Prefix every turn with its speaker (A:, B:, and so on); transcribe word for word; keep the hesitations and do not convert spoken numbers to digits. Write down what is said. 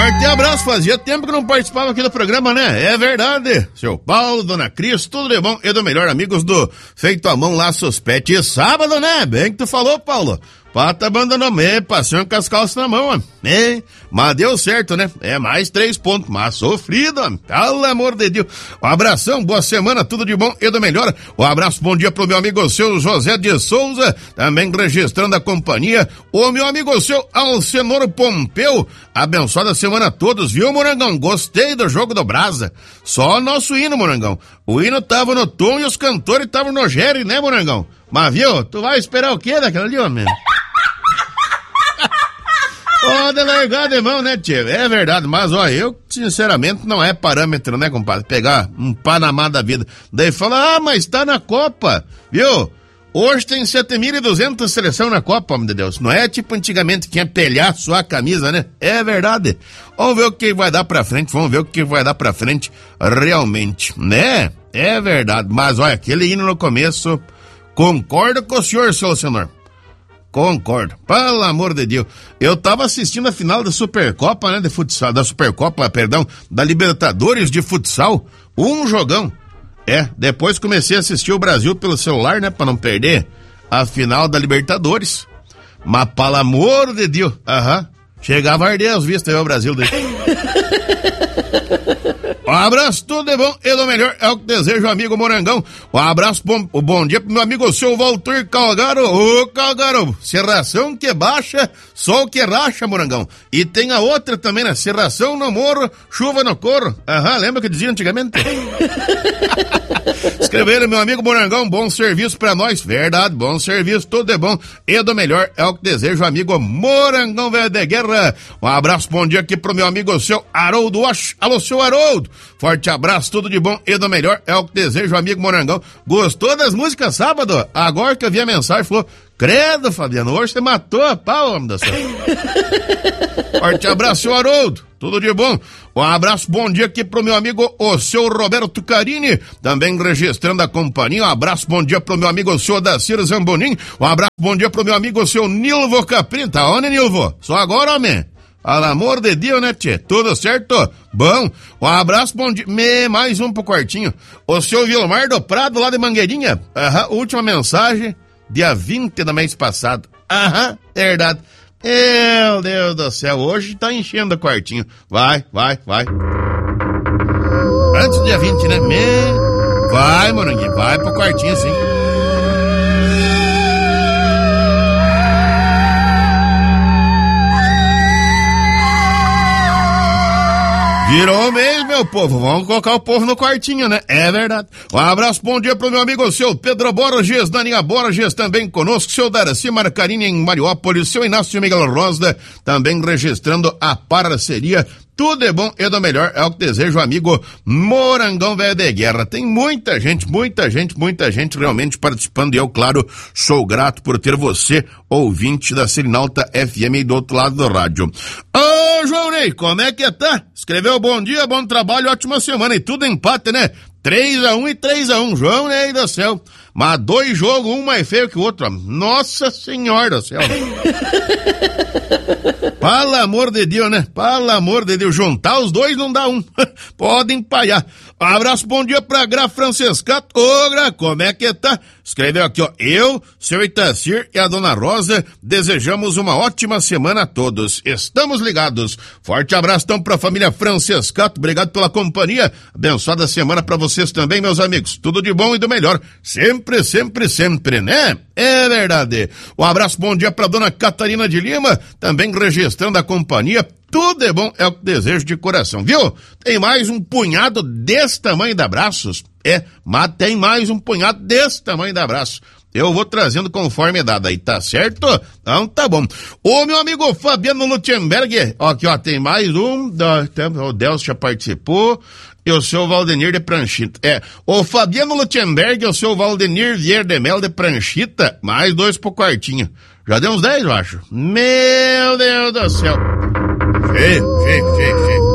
A: Forte abraço, fazia tempo que não participava aqui do programa, né? É verdade. Seu Paulo, Dona Cris, tudo de bom e do melhor, amigos do Feito à Mão Laços Pet. E sábado, né? Bem que tu falou, Paulo. Pata abandonou me, passou com as calças na mão, é, mas deu certo, né? É mais três pontos, mas sofrido, pelo amor de Deus. Um abração, boa semana, tudo de bom e do melhor. Um abraço, bom dia pro meu amigo seu José de Souza, também registrando a companhia. O meu amigo seu Alcenor Pompeu, abençoada semana a todos, viu, Morangão? Gostei do jogo do Brasa. Só nosso hino, Morangão. O hino tava no tom e os cantores estavam no Jerry, né, Morangão? Mas viu, tu vai esperar o quê daquela ali, homem? Ô, delegado, irmão, né, tio? É verdade, mas, ó, eu, sinceramente, não é parâmetro, né, compadre? Pegar um Panamá da vida. Daí fala, ah, mas tá na Copa, viu? Hoje tem sete mil e duzentas seleção na Copa, homem de Deus. Não é tipo antigamente que ia pelhar só a camisa, né? É verdade. Vamos ver o que vai dar pra frente, vamos ver o que vai dar pra frente realmente, né? É verdade, mas, olha, aquele hino no começo, concordo com o senhor, seu senhor. Concordo, pelo amor de Deus. Eu tava assistindo a final da Supercopa, né, de futsal, da Supercopa, perdão, da Libertadores de futsal, um jogão. É, depois comecei a assistir o Brasil pelo celular, né, pra não perder a final da Libertadores. Mas, pelo amor de Deus, aham, chegava a arder os vistos aí o Brasil. Daí. Um abraço, tudo de bom e do melhor, é o que desejo, amigo Morangão. Um abraço, bom, bom dia pro meu amigo seu Walter Calgaro. Ô, Calgaro, serração que baixa, sol que racha, Morangão. E tem a outra também, né? Serração no morro, chuva no corro. Aham, lembra que dizia antigamente? Escreveram, meu amigo Morangão, bom serviço pra nós. Verdade, bom serviço, tudo de bom e do melhor, é o que desejo, amigo Morangão, velho de guerra. Um abraço, bom dia aqui pro meu amigo seu Haroldo Wash. Alô, seu Haroldo. Forte abraço, tudo de bom e do melhor, é o que desejo, amigo Morangão. Gostou das músicas sábado? Agora que eu vi a mensagem, falou, credo, Fabiano, hoje você matou a pau, homem da sua. Forte abraço, seu Haroldo, tudo de bom. Um abraço, bom dia aqui pro meu amigo, o seu Roberto Carini, também registrando a companhia. Um abraço, bom dia pro meu amigo, o seu Dacir Zambonin. Um abraço, bom dia pro meu amigo, o seu Nilvo Caprini. Tá onde, Nilvo? Só agora, homem? Pelo amor de Deus, né, tchê? Tudo certo? Bom, um abraço, bom dia. Me, mais um pro quartinho. O seu Vilmar do Prado, lá de Mangueirinha. Aham, última mensagem, dia vinte do mês passado. Aham, verdade. Meu Deus do céu, hoje tá enchendo o quartinho. Vai, vai, vai. Antes do dia vinte, né? Me... Vai, Moranguinho, vai pro quartinho, sim. Virou mês, meu povo. Vamos colocar o povo no quartinho, né? É verdade. Um abraço, bom dia pro meu amigo, seu Pedro Borges, Daninha Borges, também conosco, seu Darcy Marcarini em Mariópolis, seu Inácio Miguel Rosa, também registrando a parceria. Tudo é bom e do melhor, é o que desejo, amigo Morangão velho de guerra. Tem muita gente, muita gente, muita gente realmente participando e eu, claro, sou grato por ter você, ouvinte da Serenalta F M do outro lado do rádio. Ô, João Ney, como é que tá? Escreveu bom dia, bom trabalho, ótima semana e tudo empate, né? três a um e três a um, João Ney do céu. Mas dois jogos, um mais feio que o outro. Nossa Senhora do céu. Pelo amor de Deus, né? Pelo amor de Deus, juntar os dois não dá um. Podem empalhar. Um abraço, bom dia pra Gra Francescato. Ô, Gra, como é que tá? Escreveu aqui, ó. Eu, seu Itacir e a Dona Rosa desejamos uma ótima semana a todos. Estamos ligados. Forte abraço, então, pra família Francescato. Obrigado pela companhia. Abençoada semana pra vocês também, meus amigos. Tudo de bom e do melhor. Sempre, sempre, sempre, né? É verdade. Um abraço, bom dia pra Dona Catarina de Lima, também registrando a companhia. Tudo é bom, é o que desejo de coração, viu? Tem mais um punhado desse tamanho de abraços. É, mas tem mais um punhado desse tamanho de abraços. Eu vou trazendo conforme dado aí, tá certo? Então tá bom. O meu amigo Fabiano Lutzenberg, ó, aqui ó, tem mais um, da, o Delcio já participou, e o seu Valdenir de Pranchita. É, o Fabiano Lutzenberg e o seu Valdenir Vieira de Mel de Pranchita, mais dois pro quartinho. Já deu uns dez, eu acho. Meu Deus do céu. Cheio, cheio, cheio, cheio.